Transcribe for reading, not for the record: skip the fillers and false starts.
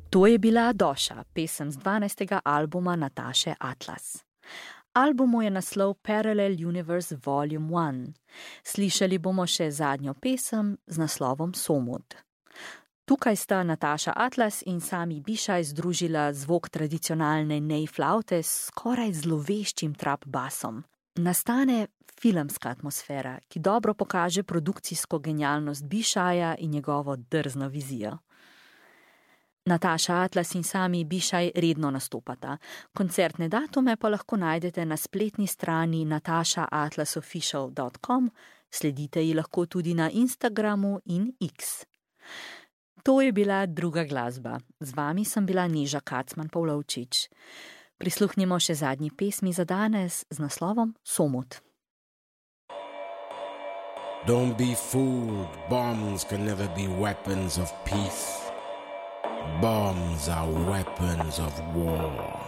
To je bila Doša, pesem z 12. albuma Nataše Atlas. Albumu je naslov Parallel Universe Volume 1. Slišali bomo še zadnjo pesem z naslovom Somod. Tukaj sta Nataša Atlas in Sami Bišaj združila zvok tradicionalne nej-flavte s skoraj zloveščim trap basom. Nastane filmska atmosfera, ki dobro pokaže produkcijsko genialnost Bišaja in njegovo drzno vizijo. Nataša Atlas in Sami Bišaj redno nastopata. Koncertne datume pa lahko najdete na spletni strani natashaatlasofficial.com, sledite ji lahko tudi na Instagramu in X. To je bila druga glasba. Z vami sem bila Neža Kacman-Pavlovčič. Prisluhnimo še zadnji pesmi za danes z naslovom Somod. Don't be fooled, bombs can never be weapons of peace. Bombs are weapons of war.